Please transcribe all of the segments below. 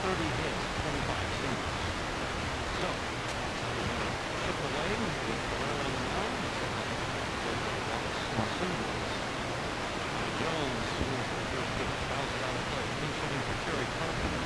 30 hits, 25 singles. So, chip away with Ferrero on the mound. Singles. Jones swings the first pitch, fouls it out of play. Pinch hitting for Terry Carpenter.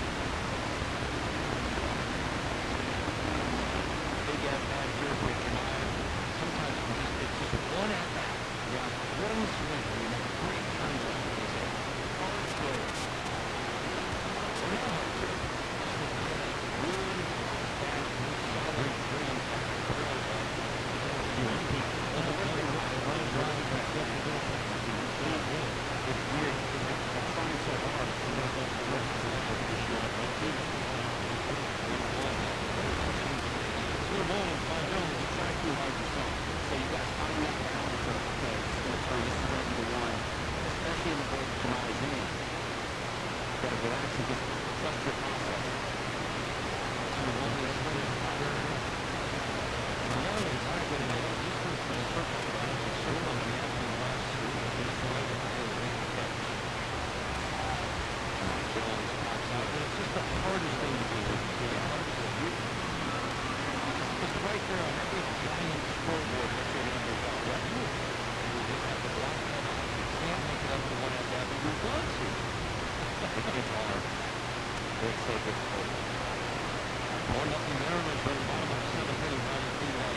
Big at-bat here for Jeremiah. Sometimes you can just get just one at-bat. Yeah, one swing. You make a great turns out of this. Hard throw. Or not hard throw. Good, fast, solid, very impact. It's weird. I'm trying so hard. Good ball, by Jones. You try too hard yourself. So you got to find that balance of, okay, it's going to turn this is ready to one, especially in the way that Jemiah's in. You got to relax and just trust your process. It's just the hardest thing to do. It's right there on every giant scoreboard that you're going to go. Right? You just have to block that out. You can't make it up to one at that, but you want to. It's hard. It's so difficult. 1-0 Mariners are in the bottom of the 7th inning, 9-3 on